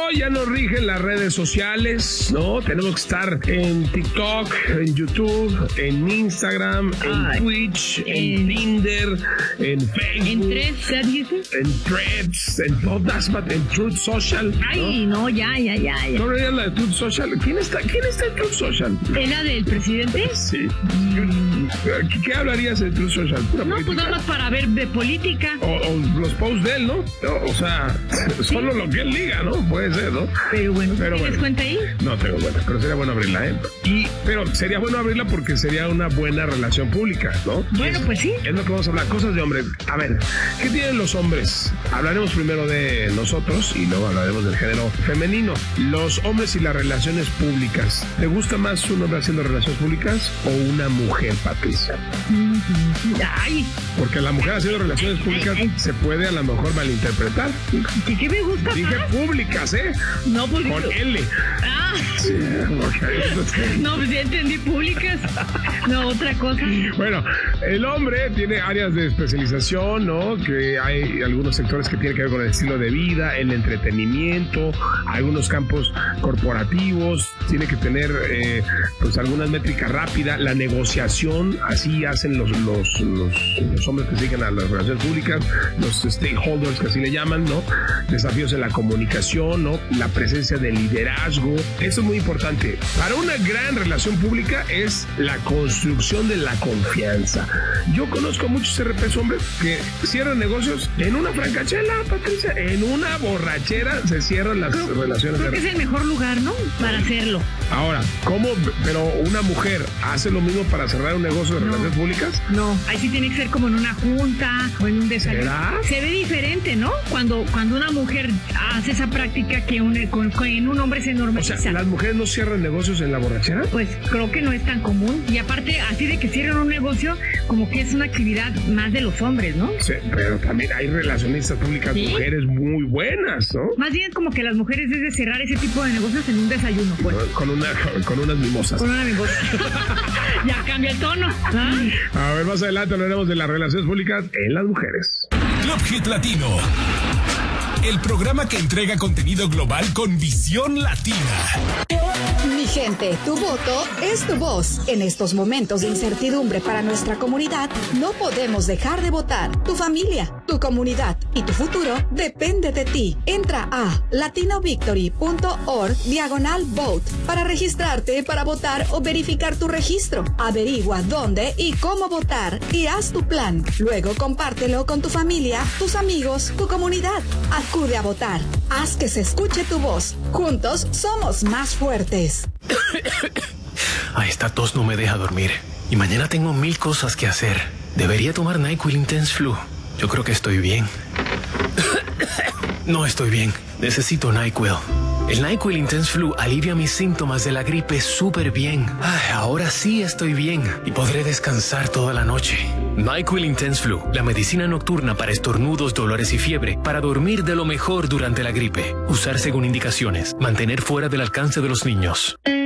ya nos rigen las redes sociales, ¿no? Tenemos que estar en TikTok, en YouTube, en Instagram, en Twitch, en Tinder, en Facebook. En Threads, en todas, en Truth Social. ¿No? Ay, no, ya. ¿No era la de Truth Social? ¿Quién está en Truth Social? ¿Era del presidente? Sí. ¿Qué hablarías de Truth Social? ¿Pura política? Pues nada más para ver de política. O los posts de él, ¿no? O sea, solo lo que él diga, ¿no? Puede ser, ¿no? Pero bueno, ¿tienes cuenta ahí? No tengo cuenta, pero sería bueno abrirla, ¿eh? Pero sería bueno abrirla porque sería una buena relación pública, ¿no? Bueno, pues sí. Es lo que vamos a hablar, cosas de hombres. A ver, ¿qué tienen los hombres? Hablaremos primero de nosotros y luego hablaremos del género femenino. Los hombres y las relaciones públicas. ¿Te gusta más un hombre haciendo relaciones públicas o una mujer, Patricia? Ay. Porque la mujer haciendo relaciones públicas se puede a lo mejor malinterpretar. ¿Qué me gusta? Dije más? Públicas, ¿eh? No, pues con L. Ah. Sí, okay. No, pues ya entendí públicas. No, otra cosa. Bueno, el hombre tiene áreas de especialización, ¿no? Que hay algunos sectores que tienen que ver con el estilo de vida, el entretenimiento, algunos campos corporativos, tiene que tener pues algunas métricas rápidas, la negociación, así hacen los hombres que siguen a las relaciones públicas, los stakeholders que así le llaman, ¿no? Desafíos en la comunicación, ¿no? La presencia de liderazgo. Eso es muy importante. Para una gran relación pública es la construcción de la confianza. Yo conozco muchos RPs hombres que cierran negocios en una francachela, Patricia, en una borrachera se cierran las relaciones. Creo que es el mejor lugar, ¿no? Para hacerlo. Ahora, ¿cómo? Pero una mujer hace lo mismo para cerrar un negocio de relaciones públicas. No, ahí sí tiene que ser como en una junta o en un desayuno. ¿Será? Se ve diferente, ¿no? Cuando una mujer hace esa práctica que en un hombre se normaliza. O sea, ¿las mujeres no cierran negocios en la borrachera? Pues creo que no es tan común. Y aparte, así de que cierran un negocio, como que es una actividad más de los hombres, ¿no? Sí, pero también hay relacionistas públicas, mujeres muy buenas, ¿no? Más bien como que las mujeres deben cerrar ese tipo de negocios en un desayuno, pues. Con unas mimosas. Con una mimosa. Ya cambia el tono. A ver, más adelante hablaremos de las relaciones públicas en las mujeres. Club Hit Latino. El programa que entrega contenido global con visión latina. Mi gente, tu voto es tu voz. En estos momentos de incertidumbre para nuestra comunidad, no podemos dejar de votar. Tu familia, tu comunidad y tu futuro depende de ti. Entra a latinovictory.org/vote para registrarte para votar o verificar tu registro. Averigua dónde y cómo votar y haz tu plan. Luego compártelo con tu familia, tus amigos, tu comunidad. Acude a votar. Haz que se escuche tu voz. Juntos somos más fuertes. Ay, esta tos no me deja dormir. Y mañana tengo 1000 cosas que hacer. Debería tomar NyQuil Intense Flu. Yo creo que estoy bien. No estoy bien. Necesito NyQuil. El NyQuil Intense Flu alivia mis síntomas de la gripe súper bien. Ay, ahora sí estoy bien y podré descansar toda la noche. NyQuil Intense Flu, la medicina nocturna para estornudos, dolores y fiebre, para dormir de lo mejor durante la gripe. Usar según indicaciones. Mantener fuera del alcance de los niños.